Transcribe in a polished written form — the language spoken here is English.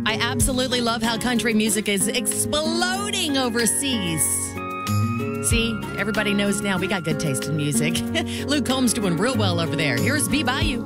I absolutely love how country music is exploding overseas. See, everybody knows now we got good taste in music. Luke Combs doing real well over there. Here's Be Bayou.